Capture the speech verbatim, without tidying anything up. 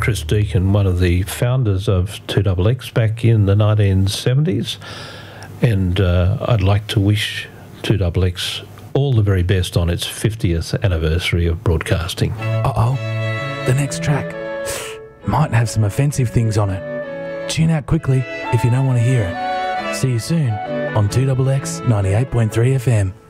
Chris Deacon, one of the founders of two X X back in the nineteen seventies, and uh, I'd like to wish two X X all the very best on its fiftieth anniversary of broadcasting. Uh-oh, the next track might have some offensive things on it. Tune out quickly if you don't want to hear it. See you soon on two X X ninety-eight point three F M.